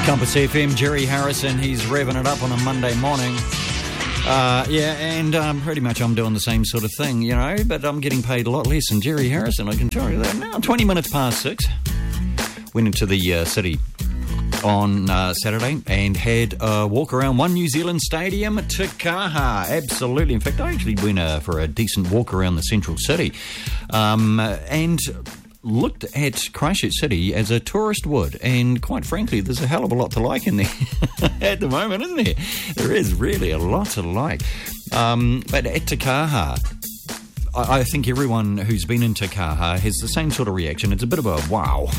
Compass FM, Jerry Harrison, he's revving it up on a Monday morning. Pretty much I'm doing the same sort of thing, you know, but I'm getting paid a lot less than Jerry Harrison, I can tell you that now. 20 minutes past 6. Went into the city on Saturday and had a walk around One New Zealand Stadium, Te Kaha. Absolutely. In fact, I actually went for a decent walk around the central city and looked at Christchurch City as a tourist would, and quite frankly, there's a hell of a lot to like in there at the moment, isn't there? There is really a lot to like. But at Te Kaha, I think everyone who's been in Te Kaha has the same sort of reaction. It's a bit of a wow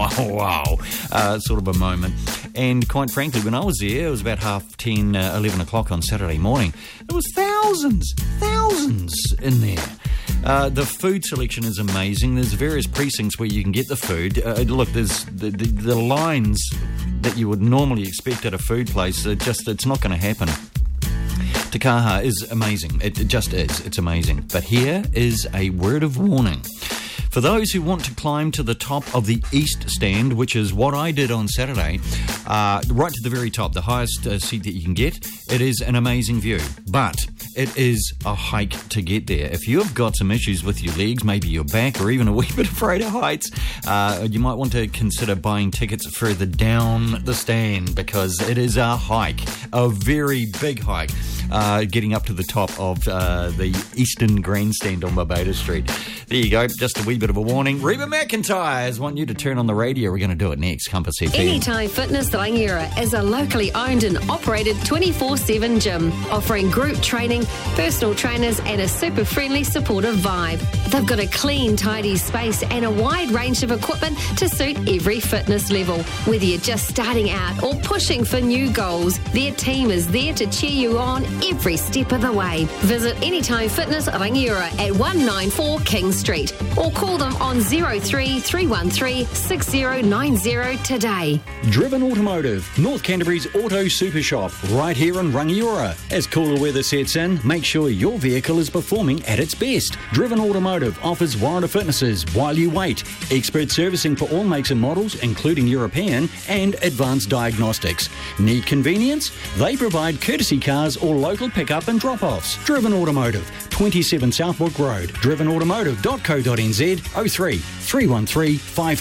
sort of a moment. And quite frankly, when I was there, it was about 10:30, 11 o'clock on Saturday morning. There was thousands in there. The food selection is amazing. There's various precincts where you can get the food. Look, there's the lines that you would normally expect at a food place. It's not going to happen. Te Kaha is amazing. It just is. It's amazing. But here is a word of warning. For those who want to climb to the top of the East Stand, which is what I did on Saturday, right to the very top, the highest seat that you can get, it is an amazing view. But it is a hike to get there. If you have got some issues with your legs, maybe your back, or even a wee bit afraid of heights, you might want to consider buying tickets further down the stand, because it is a hike, a very big hike, getting up to the top of the Eastern Grandstand on Barbados Street. There you go, just a wee bit of a warning. Reba McIntyre want you to turn on the radio. We're going to do it next, Compass FM. Anytime Fitness Rangiora is a locally owned and operated 24/7 gym, offering group training, personal trainers and a super friendly, supportive vibe. They've got a clean, tidy space and a wide range of equipment to suit every fitness level. Whether you're just starting out or pushing for new goals, their team is there to cheer you on every step of the way. Visit Anytime Fitness Rangiora at 194 King Street or call them on 03 313 6090 today. Driven Automotive, North Canterbury's auto super shop, right here in Rangiora. As cooler weather sets in, make sure your vehicle is performing at its best. Driven Automotive offers warranty fitnesses while you wait, expert servicing for all makes and models, including European, and advanced diagnostics. Need convenience? They provide courtesy cars or local pickup and drop-offs. Driven Automotive, 27 Southbrook Road, drivenautomotive.co.nz, 03 313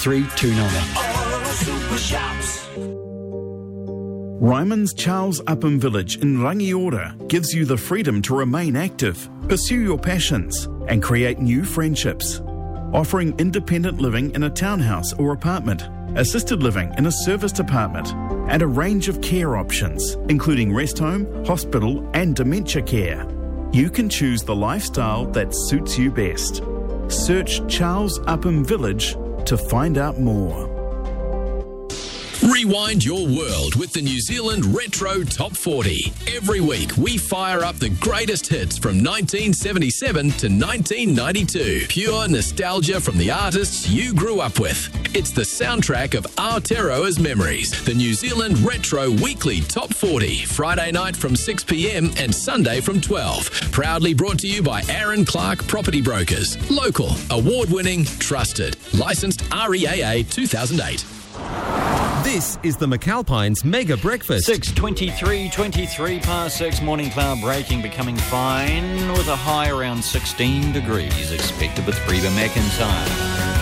5329. Ryman's Charles Upham Village in Rangiora gives you the freedom to remain active, pursue your passions, and create new friendships. Offering independent living in a townhouse or apartment, assisted living in a serviced apartment, and a range of care options, including rest home, hospital, and dementia care. You can choose the lifestyle that suits you best. Search Charles Upham Village to find out more. Rewind your world with the New Zealand Retro Top 40. Every week, we fire up the greatest hits from 1977 to 1992. Pure nostalgia from the artists you grew up with. It's the soundtrack of Aotearoa's memories. The New Zealand Retro Weekly Top 40. Friday night from 6 p.m. and Sunday from 12. Proudly brought to you by Aaron Clark Property Brokers. Local, award-winning, trusted. Licensed REAA 2008. This is the McAlpines Mega Breakfast. 23 past 6, morning cloud breaking, becoming fine with a high around 16 degrees expected with Reba McIntyre.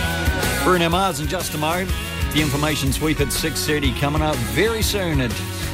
Bruno Mars and Just a Mo. The information sweep at 6:30 coming up very soon at